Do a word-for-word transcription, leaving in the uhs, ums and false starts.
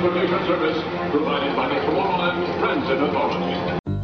transportation service provided by the Tomorrowland Transit Authority.